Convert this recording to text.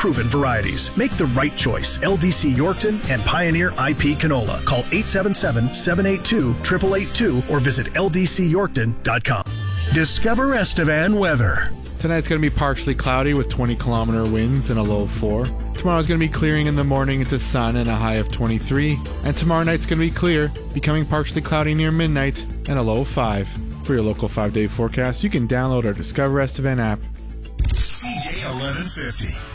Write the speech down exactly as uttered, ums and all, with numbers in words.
proven varieties. Make the right choice. L D C Yorkton and Pioneer I P Canola. Call eight seven seven, seven eight two, eight eight eight two or visit L D C Yorkton dot com. Discover Estevan weather. Tonight's going to be partially cloudy with twenty kilometer winds and a low of four. Tomorrow's going to be clearing in the morning into sun and a high of twenty-three. And tomorrow night's going to be clear, becoming partially cloudy near midnight and a low of five. For your local five-day forecast, you can download our Discover Estevan app. C J eleven fifty.